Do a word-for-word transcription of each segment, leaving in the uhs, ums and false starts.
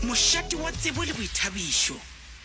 mošate wa tsebo le boithabišo.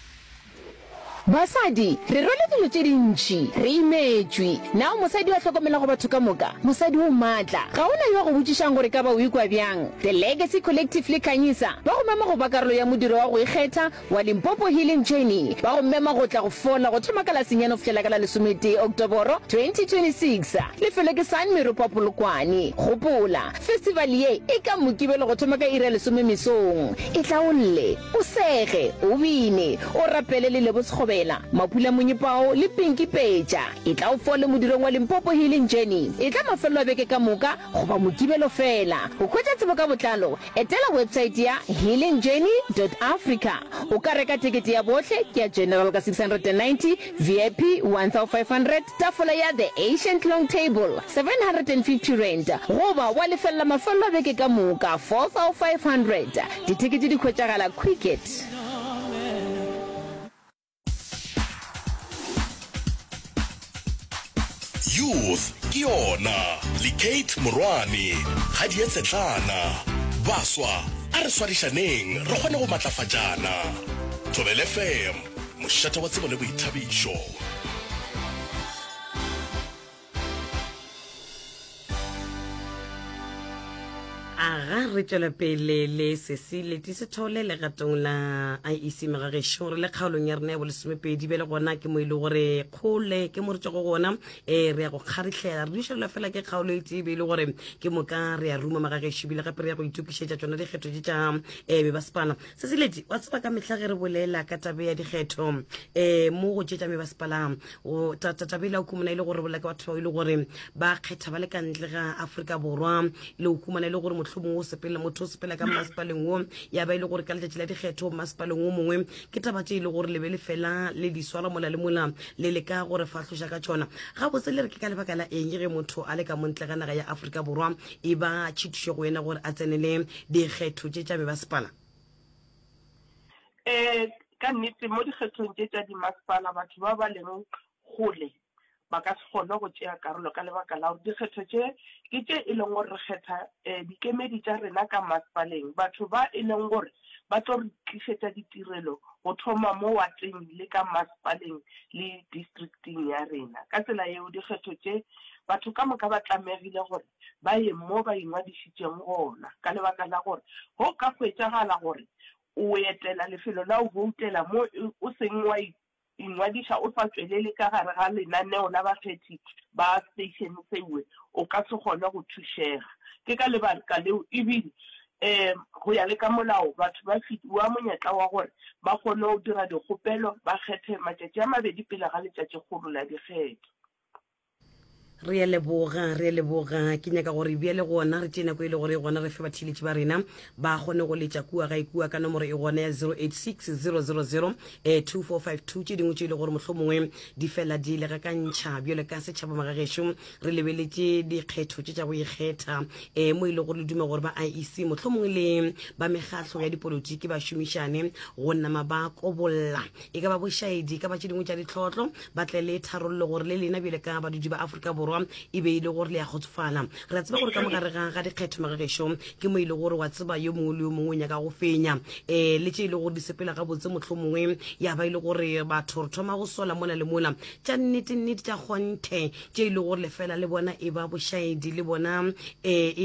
Basadi re role dilo tse dintši re imetswe nao mosadi wa tlhokomela go batho ka moka mosadi o matla ga ona yo go botšišang gore ka ba o ikwa bjang. The Legacy Collective le Khanyisa ba go mema go ba karolo ya modiro wa go ikgetha wa Limpopo Healing Journey ba go mema go tla go fola go thoma ka la senyano fihlela ka la lesomete Oktoboro twenty twenty-six lefelo ke San Meropa Polokwane. Gopola festival ye e ka mokibelo go thoma ka ira lesome mesong e tla olle o sege o bine o rapele le lebo sekgobe Mapula Munyipao le Pinky Peja e tla o fole modirong wa Limpopo Healing Journey e tla mafelo a beke ka moka go ba mokibelo fela go khwetsa tsebo ka botlalo etela website ya healing journey dot africa o ka reka tikete ya bohle ke ya general ka six hundred ninety, V I P one thousand five hundred, tafola ya the ancient long table seven hundred fifty rand go ba wa lefella mafelo a beke ka moka four thousand five hundred. Ditikete di khwetsagala quicket. Youth ke yona le Kate Morwane ga di etsetlana baswa a re swarišaneng re kgone go matlafatšana. Thobela F M mošate wa tsebo le boithabišo. Aga re tšwela pele le Cecile ti se thole le gatong la I E C Magagesho re le kgaolong ya rena ya bolesomepedi be le gona ke mo ile gore kgole ke mo re tšego gona eh re ya go kgarihlela re dišolela fela ke kgaolo e tebe le gore ke moka re ya ruma Magagesho bile gape re ya go itukišetša tsona dikgetho tša eh be ba spana. Cecile wa tseba ka mehla ge re bolela ka tabe ya dikgetho eh mo go tšetša me ba spala o tatabela o kumana ile gore bolela ke batho ba ile gore ba kgetha ba le ka ntle ga Afrika Borwa le o kumana ile gore mo sepela motho sepela ka masepaleng wo ya ba ile gore ka letšatši la dikgetho masepaleng wo mongwe ke taba tše ile gore le be le fela le di swara mola le mola le le ka gore fahloša ka tšona ga botse le re ke ka lebaka la eng ge motho a le ka montle ga naga ya Afrika Borwa e ba tšhitišo go yena gore a tsenele dikgetho tše tša be ba sepala. Eh ka nnete mo dikgethong tše tša di masepala batho ba ba leng gole ba ka se kgone go tšea karolo ka lebaka la gore dikgetho tše ke tše e leng gore re kgetha dikemedi tša rena ka masepaleng batho ba e leng gore ba tlo re tlišetša ditirelo go thoma mo wateng le ka masepaleng le districting ya rena ka tsela yeo dikgetho tše batho ka moka ba tlamegile gore ba ye mo ba ingwadišitšeng gona ka lebaka la gore go ka hwetšagala gore o etela lefelo la o voutela mo o seng wa ingwadiša o sa tswelele ka gare ga lenaneo la bakgethi ba station sewe o ka se kgone go thušega ke ka lebaka leo ebile um go ya le ka molao batho ba fitiwa monyetla wa gore ba kgone go dira dikgopelo ba kgethe matšatši a mabedi pele ga letšatši kgolo la dikgetho. Re leboga re leboga ke nyaka gore bia le gona re tsena go ile gore gona re fe bathiletši ba rena ba gone go letša kua ga ikua ka nomoro e gona ya zero eight six zero zero zero two four five two tše dingwe tše ile gore mohlomongwe di fela di le ga ka ntšha bjale ka setšhaba Magagesho re lebeletše dikgetho tše tša go ikgetha um mo ile gore le dume gore ba I E C mohlomongwe le ba mekgatlo ya dipolotiki ba šomišane go nama ba kobolla e ka ba bošaedi ka ba tše dingwe tša ditlhotlo ba tle le tharollo gore le lena bjale ka badudi ba Afrika Borwa e be ile gore le ya gotsofala re a tseba gore ka mogare ga dikgetho Magagesho ke mo ile gore wa tseba yo mongwe le yo mongwe nyaka go fenya um le tše ile gore di sepela ga botse mohlomongwe ya ba ile gore batho re thoma go sola mola le mola tša nnete nnete tša kgonthe tše ile gore le fela le bona e ba bošaedi le bona um